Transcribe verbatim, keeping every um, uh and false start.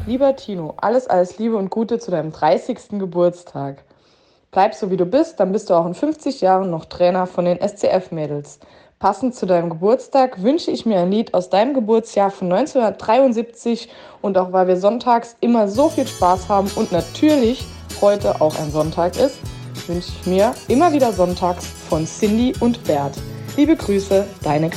Lieber Tino, alles, alles Liebe und Gute zu deinem dreißigsten Geburtstag. Bleib so wie du bist, dann bist du auch in fünfzig Jahren noch Trainer von den S C F-Mädels. Passend zu deinem Geburtstag wünsche ich mir ein Lied aus deinem Geburtsjahr von neunzehnhundertdreiundsiebzig und auch weil wir sonntags immer so viel Spaß haben und natürlich heute auch ein Sonntag ist, wünsche ich mir immer wieder sonntags von Cindy und Bert. Liebe Grüße, deine